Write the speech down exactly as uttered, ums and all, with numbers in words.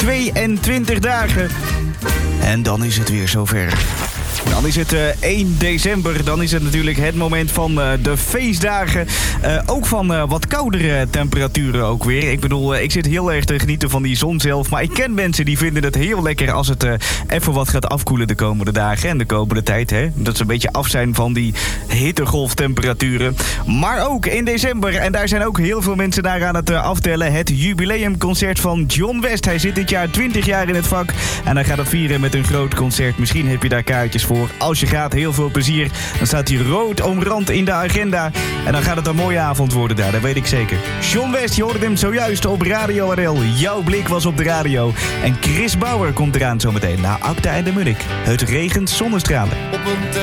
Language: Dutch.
tweeëntwintig dagen. En dan is het weer zover. Dan is het uh, één december. Dan is het natuurlijk het moment van uh, de feestdagen. Uh, ook van uh, wat koudere temperaturen ook weer. Ik bedoel, uh, ik zit heel erg te genieten van die zon zelf. Maar ik ken mensen die vinden het heel lekker als het uh, even wat gaat afkoelen de komende dagen. En de komende tijd, hè. Dat ze een beetje af zijn van die hittegolftemperaturen. Maar ook in december, en daar zijn ook heel veel mensen daar aan het uh, aftellen. Het jubileumconcert van John West. Hij zit dit jaar twintig jaar in het vak. En hij gaat het vieren met een groot concert. Misschien heb je daar kaartjes voor. Als je gaat, heel veel plezier. Dan staat hij rood omrand in de agenda. En dan gaat het een mooie avond worden daar, dat weet ik zeker. John West, je hoorde hem zojuist op Radio R L. Jouw blik was op de radio. En Chris Bauer komt eraan zometeen na Acta en de Munnik. Het regent zonnestralen. Op een